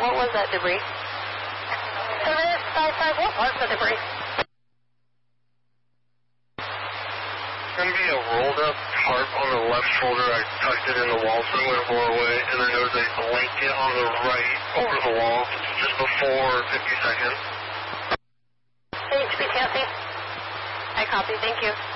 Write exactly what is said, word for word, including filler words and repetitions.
what was that debris? seven five five, what was the debris? It's going to be a rolled up tarp on the left shoulder. I tucked it in the wall so it wouldn't blow away. And then there was a blanket on the right over the wall just before fifty seconds. H P T L C. I copy, thank you.